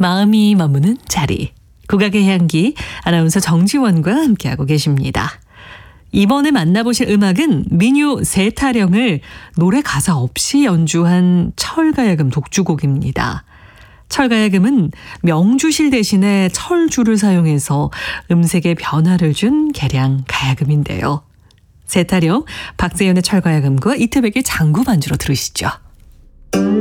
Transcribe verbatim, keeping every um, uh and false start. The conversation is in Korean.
마음이 머무는 자리. 국악의 향기 아나운서 정지원과 함께하고 계십니다. 이번에 만나보실 음악은 민요 세타령을 노래 가사 없이 연주한 철가야금 독주곡입니다. 철가야금은 명주실 대신에 철줄을 사용해서 음색에 변화를 준 개량 가야금인데요. 세타령 박재현의 철가야금과 이태백의 장구 반주로 들으시죠.